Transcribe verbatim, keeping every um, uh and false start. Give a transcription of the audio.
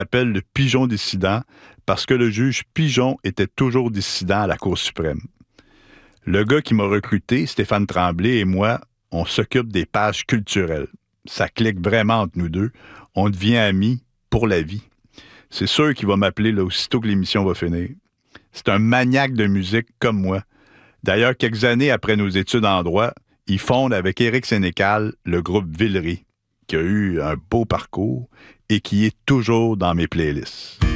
s'appelle le pigeon dissident parce que le juge Pigeon était toujours dissident à la Cour suprême. Le gars qui m'a recruté, Stéphane Tremblay, et moi, on s'occupe des pages culturelles. Ça clique vraiment entre nous deux. On devient amis pour la vie. C'est sûr qu'il va m'appeler là, aussitôt que l'émission va finir. C'est un maniaque de musique comme moi. D'ailleurs, quelques années après nos études en droit, il fonde avec Éric Sénécal le groupe Villeray, qui a eu un beau parcours et qui est toujours dans mes playlists.